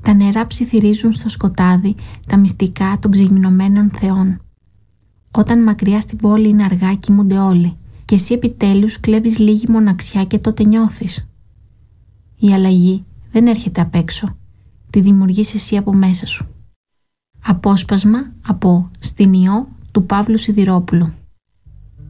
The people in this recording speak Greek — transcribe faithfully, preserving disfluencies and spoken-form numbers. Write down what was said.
Τα νερά ψιθυρίζουν στο σκοτάδι τα μυστικά των ξεγυμνωμένων θεών. Όταν μακριά στην πόλη είναι αργά κοιμούνται όλοι και εσύ επιτέλους κλέβεις λίγη μοναξιά και τότε νιώθεις. Η αλλαγή δεν έρχεται απ' έξω, τη δημιουργείς εσύ από μέσα σου. Απόσπασμα από «Στην Ιώ» του Παύλου Σιδηρόπουλου.